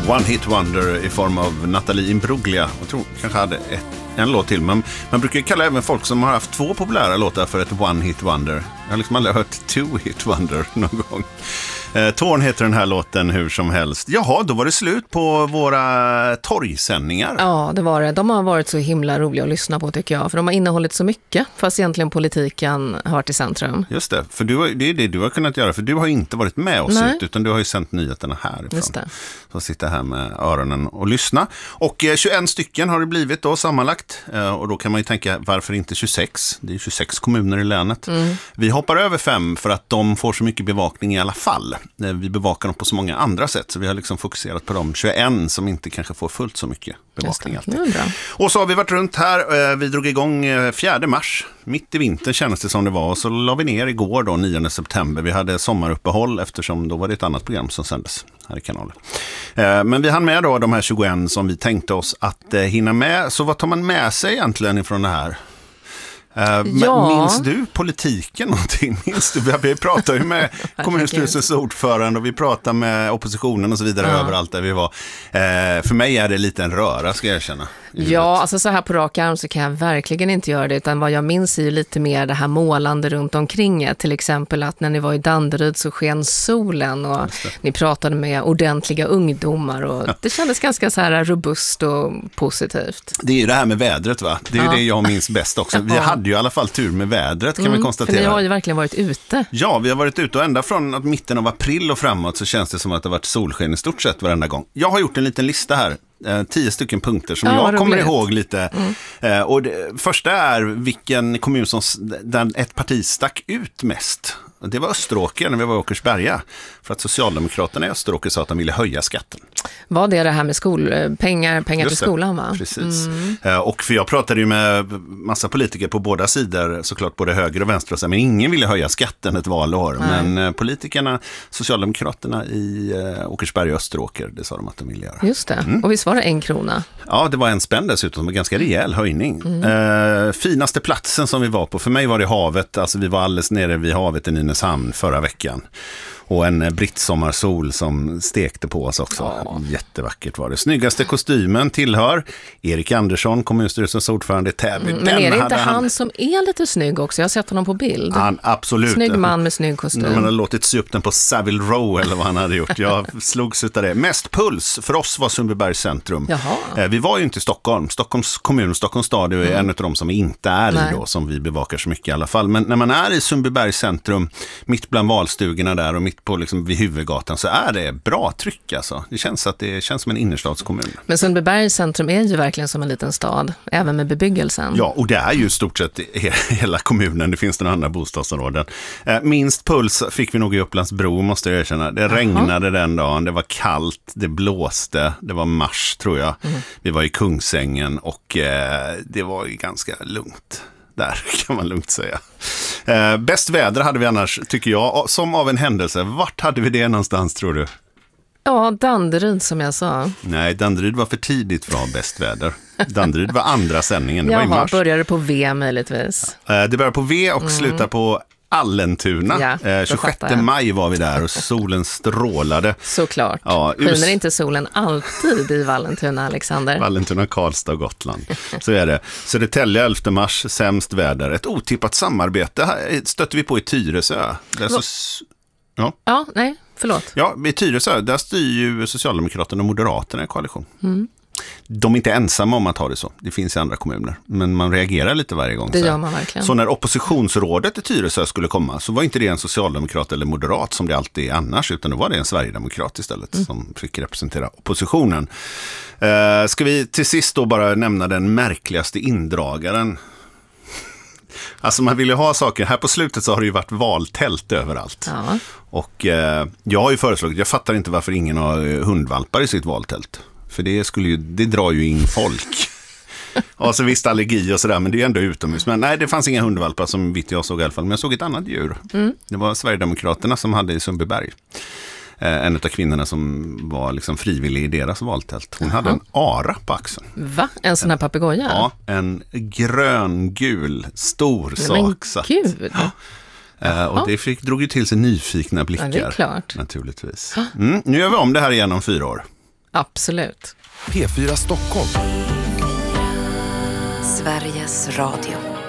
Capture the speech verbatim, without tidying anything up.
One Hit Wonder i form av Natalie Imbruglia. Jag tror kanske hade ett, en låt till. Men man brukar kalla även folk som har haft två populära låtar för ett One Hit Wonder. Jag har liksom aldrig hört Two Hit Wonder någon gång. Eh, Torn heter den här låten hur som helst. Jaha, då var det slut på våra torgsändningar. Ja, det var det. De har varit så himla roliga att lyssna på tycker jag. För de har innehållit så mycket, fast egentligen politiken har varit i centrum. Just det, för du, det är det du har kunnat göra. För du har inte varit med oss Nej. ut, utan du har ju sänt nyheterna härifrån. Just det. Så sitta här med öronen och lyssna. Och eh, tjugoett stycken har det blivit då sammanlagt. Eh, och då kan man ju tänka, varför inte tjugosex? Det är tjugosex kommuner i länet. Mm. Vi hoppar över fem för att de får så mycket bevakning i alla fall. Vi bevakar dem på så många andra sätt, så vi har liksom fokuserat på de tjugoett som inte kanske får fullt så mycket bevakning alltid. Och så har vi varit runt här, vi drog igång fjärde mars, mitt i vintern kändes det som det var, och så la vi ner igår då, nionde september. Vi hade sommaruppehåll eftersom då var det ett annat program som sändes här i kanalen. Men vi hann med då de här tjugoett som vi tänkte oss att hinna med. Så vad tar man med sig egentligen ifrån det här? Uh, ja. Minns du politiken någonting? Minns du? Vi pratar ju med kommunstyrelsens ordförande och vi pratar med oppositionen och så vidare ja. överallt där vi var. Uh, för mig är det lite en röra, ska jag erkänna. Ja, alltså så här på rak arm så kan jag verkligen inte göra det, utan vad jag minns är ju lite mer det här målande runt omkring. Till exempel att när ni var i Danderyd så sken solen och ni pratade med ordentliga ungdomar och ja. det kändes ganska så här robust och positivt. Det är ju det här med vädret, va? Det är ja. ju det jag minns bäst också. Vi hade ju i alla fall tur med vädret, kan mm, vi konstatera. För ni har ju verkligen varit ute. Ja, vi har varit ute och ända från mitten av april och framåt så känns det som att det har varit solsken i stort sett varenda gång. Jag har gjort en liten lista här. Eh, tio stycken punkter som ja, jag kommer ihåg lite. Mm. Eh, och det, första är vilken kommun som där ett parti stack ut mest. Det var Österåker när vi var i Åkersberga. För att Socialdemokraterna i Österåker sa att de ville höja skatten. Var det det här med skolpengar, pengar till skolan, va? Precis. Mm. Eh, och för jag pratade ju med massa politiker på båda sidor, såklart både höger och vänster, och så, men ingen ville höja skatten ett valår. Nej. Men eh, politikerna, Socialdemokraterna i eh, Åkersberga och Österåker, det sa de att de ville göra. Just det. Mm. Och visst var det en krona? Ja, det var en spänn dessutom, en ganska rejäl höjning. Mm. Eh, finaste platsen som vi var på, för mig var det havet, alltså vi var alldeles nere vid havet i Nynäshamn förra veckan. Och en brittsommarsol som stekte på oss också. Ja. Jättevackert var det. Snyggaste kostymen tillhör Erik Andersson, kommunstyrelsens ordförande i Täby. Mm, men är det inte han... han som är lite snygg också? Jag har sett honom på bild. Han, absolut. Snygg man med snygg kostym. Man hade låtit sy upp den på Savile Row eller vad han hade gjort. Jag slogs utav det. Mest puls för oss var Sundbybergs centrum. Jaha. Vi var ju inte i Stockholm. Stockholms kommun och Stockholms stad är mm. en av de som vi inte är Nej. i då, som vi bevakar så mycket i alla fall. Men när man är i Sundbybergs centrum, mitt bland valstugorna där och mitt på liksom vid huvudgatan, så är det bra tryck alltså. Det känns att det känns som en innerstadskommun. Men Sundbybergs centrum är ju verkligen som en liten stad, även med bebyggelsen. Ja, och det är ju stort sett hela kommunen. Det finns några andra bostadsområden. Minst puls fick vi nog i Upplandsbro, måste jag erkänna. Det Aha. regnade den dagen, det var kallt, det blåste, det var mars tror jag. Mm. Vi var i Kungsängen och eh, det var ju ganska lugnt. Där kan man lugnt säga. Eh, bäst väder hade vi annars, tycker jag, som av en händelse. Vart hade vi det någonstans, tror du? Ja, Danderyd som jag sa. Nej, Danderyd var för tidigt för att ha bäst väder. Danderyd var andra sändningen, det Jaha, var i mars. Började på V möjligtvis. Eh, det började på V och mm. slutar på Allentuna. Ja, eh, tjugosjätte maj var vi där och solen strålade. Såklart. Ja, skiner inte solen alltid i Vallentuna, Alexander? Vallentuna, Karlstad och Gotland. Så är det. Södertälje elfte mars, sämst väder. Ett otippat samarbete stötte vi på i Tyresö. Där så... Ja. ja, nej, förlåt. Ja, i Tyresö, där styr ju Socialdemokraterna och Moderaterna i koalition. Mm. De är inte ensamma om att ha det så. Det finns i andra kommuner. Men man reagerar lite varje gång. Det gör man verkligen. Så när oppositionsrådet i Tyresö skulle komma så var inte det en socialdemokrat eller moderat som det alltid är annars, utan då var det en sverigedemokrat istället mm. som fick representera oppositionen. Eh, ska vi till sist då bara nämna den märkligaste indragaren. Alltså man vill ju ha saker. Här på slutet så har det ju varit valtält överallt. Ja. Och eh, jag har ju föreslagit, jag fattar inte varför ingen har hundvalpar i sitt valtält. För det, skulle ju, det drar ju in folk. Ja, så visst allergi och sådär, men det är ändå utomhus. Men nej, det fanns inga hundvalpar som vitt jag såg i alla fall. Men jag såg ett annat djur. Mm. Det var Sverigedemokraterna som hade i Sundbyberg. Eh, en av kvinnorna som var liksom frivillig i deras valtält. Hon Aha. hade en ara på axeln. Va? En sån här papegoja? Ja, en grön-gul stor sak. Men gud! Ja. Uh, och det fick, drog ju till sig nyfikna blickar. Ja, det är klart. Naturligtvis. Mm, nu gör vi om det här igen om fyra år. Absolut. P fyra Stockholm. Sveriges Radio.